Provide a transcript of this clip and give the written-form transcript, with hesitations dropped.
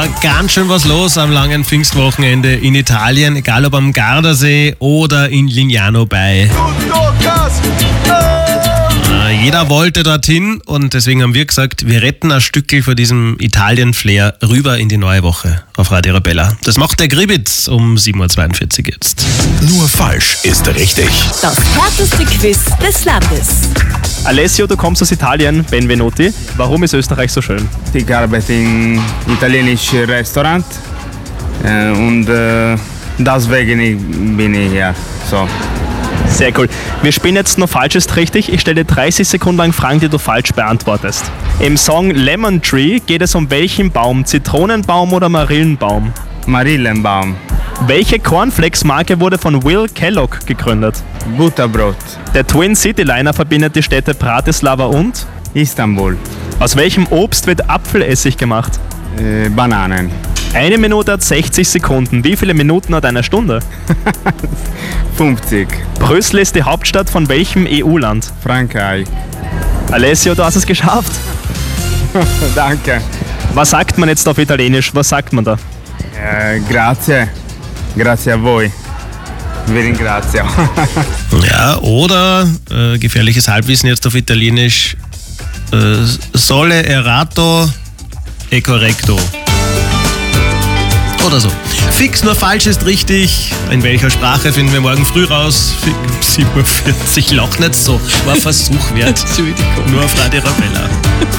war ganz schön was los am langen Pfingstwochenende in Italien, egal ob am Gardasee oder in Lignano bei. Jeder wollte dorthin und deswegen haben wir gesagt, wir retten ein Stückchen von diesem Italien-Flair rüber in die neue Woche auf Radio Arabella. Das macht der Gribitz um 7.42 Uhr jetzt. Nur falsch ist richtig. Das härteste Quiz des Landes. Alessio, du kommst aus Italien, Benvenuti. Warum ist Österreich so schön? Ich arbeite in italienischen Restaurant und deswegen bin ich hier. So. Sehr cool. Wir spielen jetzt noch falsch ist richtig. Ich stelle dir 30 Sekunden lang Fragen, die du falsch beantwortest. Im Song Lemon Tree geht es um welchen Baum? Zitronenbaum oder Marillenbaum? Marillenbaum. Welche Cornflakes-Marke wurde von Will Kellogg gegründet? Butterbrot. Der Twin City Liner verbindet die Städte Bratislava und? Istanbul. Aus welchem Obst wird Apfelessig gemacht? Bananen. 1 Minute hat 60 Sekunden. Wie viele Minuten hat eine Stunde? 50. Brüssel ist die Hauptstadt von welchem EU-Land? Frankreich. Alessio, du hast es geschafft. Danke. Was sagt man jetzt auf Italienisch? Was sagt man da? Grazie. Grazie a voi. Vi ringrazio. Ja, oder gefährliches Halbwissen jetzt auf Italienisch. Sole errato e correcto. Oder so. Fix, nur falsch ist richtig. In welcher Sprache finden wir morgen früh raus? 7.40 Uhr. Lach nicht so. War Versuch wert. Nur auf Radio Arabella.